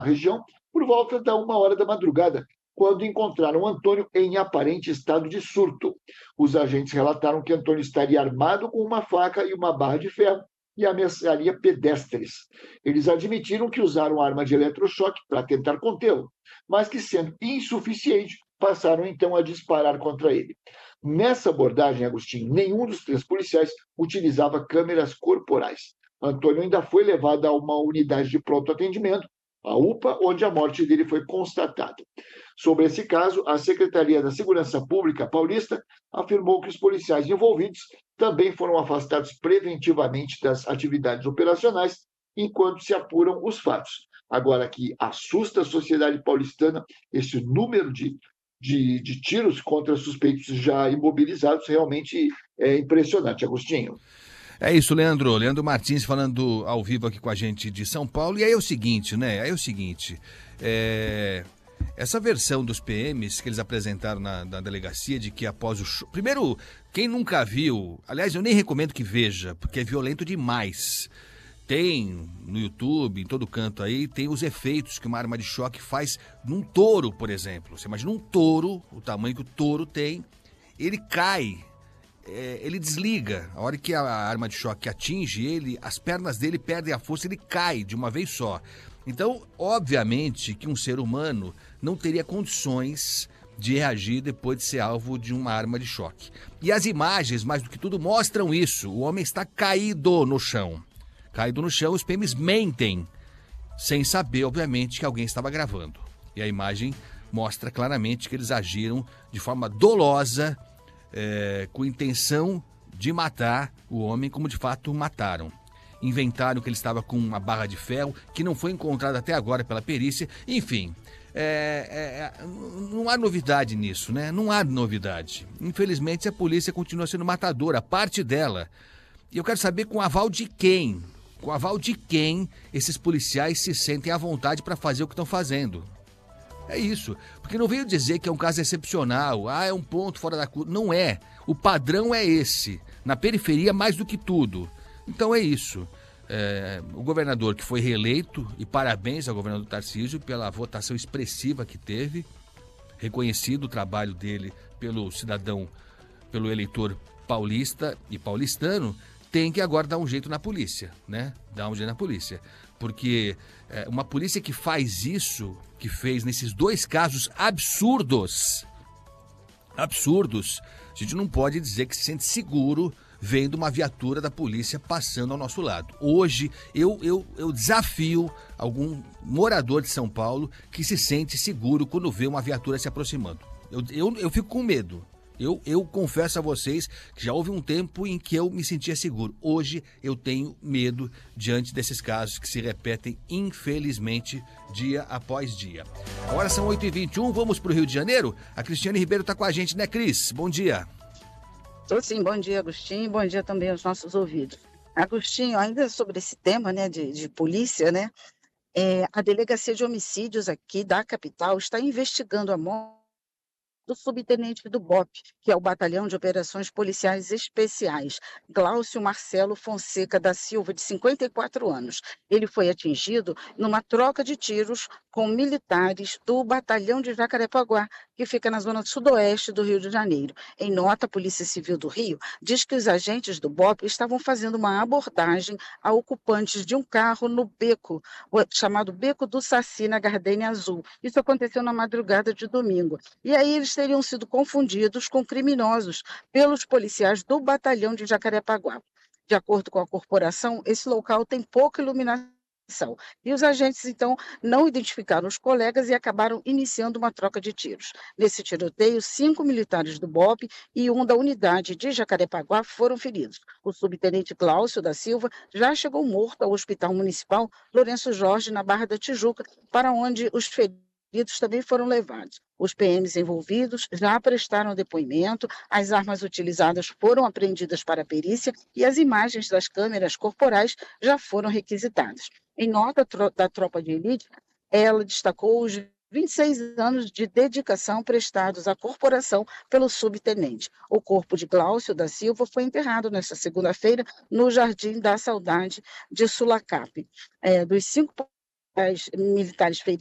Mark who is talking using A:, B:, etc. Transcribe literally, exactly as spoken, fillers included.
A: região por volta da uma hora da madrugada, quando encontraram Antônio em aparente estado de surto. Os agentes relataram que Antônio estaria armado com uma faca e uma barra de ferro e ameaçaria pedestres. Eles admitiram que usaram arma de eletrochoque para tentar contê-lo, mas que, sendo insuficiente, passaram então a disparar contra ele. Nessa abordagem, Agostinho, nenhum dos três policiais utilizava câmeras corporais. Antônio ainda foi levado a uma unidade de pronto atendimento, a UPA, onde a morte dele foi constatada. Sobre esse caso, a Secretaria da Segurança Pública paulista afirmou que os policiais envolvidos também foram afastados preventivamente das atividades operacionais enquanto se apuram os fatos. Agora, que assusta a sociedade paulistana esse número de, de, de tiros contra suspeitos já imobilizados, realmente é impressionante, Agostinho.
B: É isso, Leandro. Leandro Martins falando ao vivo aqui com a gente de São Paulo. E aí é o seguinte, né? Aí é o seguinte, é... essa versão dos P Ms que eles apresentaram na, na delegacia de que após o show... Primeiro, quem nunca viu... Aliás, eu nem recomendo que veja, porque é violento demais. Tem no YouTube, em todo canto aí, tem os efeitos que uma arma de choque faz num touro, por exemplo. Você imagina um touro, o tamanho que o touro tem, ele cai... É, ele desliga, a hora que a arma de choque atinge ele, as pernas dele perdem a força, ele cai de uma vez só. Então, obviamente que um ser humano não teria condições de reagir depois de ser alvo de uma arma de choque. E as imagens, mais do que tudo, mostram isso. O homem está caído no chão. Caído no chão, os P Ms mentem, sem saber, obviamente, que alguém estava gravando. E a imagem mostra claramente que eles agiram de forma dolosa, É, com intenção de matar o homem, como de fato mataram. Inventaram que ele estava com uma barra de ferro, que não foi encontrada até agora pela perícia. Enfim, é, é, não há novidade nisso, né? Não há novidade. Infelizmente, a polícia continua sendo matadora, parte dela. E eu quero saber com aval de quem? Com aval de quem esses policiais se sentem à vontade para fazer o que estão fazendo? É isso, porque não veio dizer que é um caso excepcional, ah, é um ponto fora da curva. Não é, o padrão é esse, na periferia mais do que tudo. Então é isso, é, o governador que foi reeleito, e parabéns ao governador Tarcísio pela votação expressiva que teve, reconhecido o trabalho dele pelo cidadão, pelo eleitor paulista e paulistano, tem que agora dar um jeito na polícia, né? Dar um jeito na polícia. Porque é, uma polícia que faz isso, que fez nesses dois casos absurdos, absurdos, a gente não pode dizer que se sente seguro vendo uma viatura da polícia passando ao nosso lado. Hoje, eu, eu, eu desafio algum morador de São Paulo que se sente seguro quando vê uma viatura se aproximando. Eu, eu, eu fico com medo. Eu, eu confesso a vocês que já houve um tempo em que eu me sentia seguro. Hoje eu tenho medo diante desses casos que se repetem, infelizmente, dia após dia. Agora são oito e vinte e um, vamos para o Rio de Janeiro? A Cristiane Ribeiro está com a gente, né, Cris? Bom dia.
C: Estou sim, bom dia, Agostinho, bom dia também aos nossos ouvidos. Agostinho, ainda sobre esse tema, né, de, de polícia, né, é, a Delegacia de Homicídios aqui da capital está investigando a morte do subtenente do B O P, que é o Batalhão de Operações Policiais Especiais, Glaucio Marcelo Fonseca da Silva, de cinquenta e quatro anos. Ele foi atingido numa troca de tiros com militares do Batalhão de Jacarepaguá, que fica na zona sudoeste do Rio de Janeiro. Em nota, a Polícia Civil do Rio diz que os agentes do B O P estavam fazendo uma abordagem a ocupantes de um carro no beco, chamado Beco do Saci, na Gardênia Azul. Isso aconteceu na madrugada de domingo. E aí eles teriam sido confundidos com criminosos pelos policiais do Batalhão de Jacarepaguá. De acordo com a corporação, esse local tem pouca iluminação. E os agentes, então, não identificaram os colegas e acabaram iniciando uma troca de tiros. Nesse tiroteio, cinco militares do B O P e um da unidade de Jacarepaguá foram feridos. O subtenente Glaucio da Silva já chegou morto ao Hospital Municipal Lourenço Jorge, na Barra da Tijuca, para onde os feridos também foram levados. Os P Ms envolvidos já prestaram depoimento, as armas utilizadas foram apreendidas para a perícia e as imagens das câmeras corporais já foram requisitadas. Em nota da tropa de elite, ela destacou os vinte e seis anos de dedicação prestados à corporação pelo subtenente. O corpo de Glaucio da Silva foi enterrado nesta segunda-feira no Jardim da Saudade de Sulacap. É, dos cinco as militares feridas